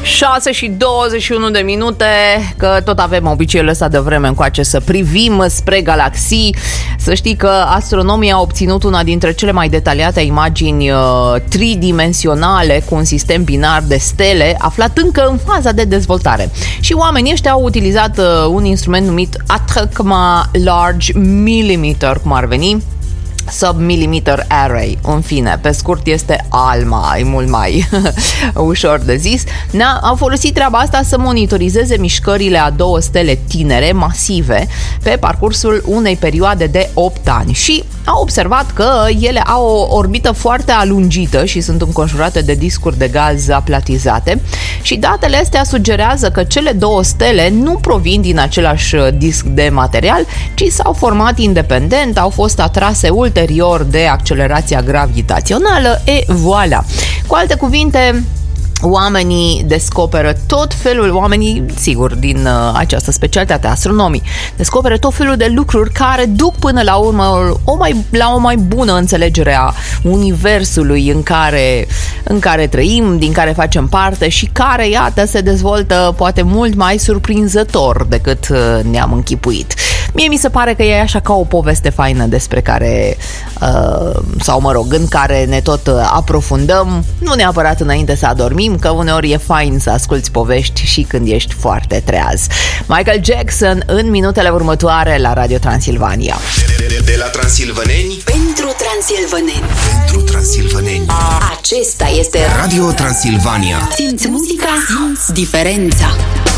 6:21, că tot avem obiceiul ăsta de vreme încoace să privim spre galaxii. Să știi că astronomii au obținut una dintre cele mai detaliate imagini tridimensionale cu un sistem binar de stele, aflat încă în faza de dezvoltare. Și oamenii ăștia au utilizat un instrument numit ATACMA Large Millimeter, cum ar veni, Sub-Millimeter Array. În fine, pe scurt este ALMA, e mult mai ușor de zis. Au folosit treaba asta să monitorizeze mișcările a două stele tinere, masive, pe parcursul unei perioade de 8 ani și au observat că ele au o orbită foarte alungită și sunt înconjurate de discuri de gaz aplatizate și datele astea sugerează că cele două stele nu provin din același disc de material, ci s-au format independent, au fost atrase ulterior de accelerația gravitațională voilà. Cu alte cuvinte, oamenii descoperă tot felul, oamenii, sigur, din această specialitate, astronomii, descoperă tot felul de lucruri care duc până la urmă la o mai bună înțelegere a universului în care trăim, din care facem parte și care, iată, se dezvoltă poate mult mai surprinzător decât ne-am închipuit. Mie mi se pare că e așa ca o poveste faină despre care, sau mă rog, în care ne tot aprofundăm, nu neapărat înainte să adormim, că uneori e fain să asculți povești și când ești foarte treaz. Michael Jackson în minutele următoare la Radio Transilvania. De la transilvaneni pentru transilvaneni. Pentru transilvaneni. Acesta este Radio Transilvania. Simți muzica, simți diferența.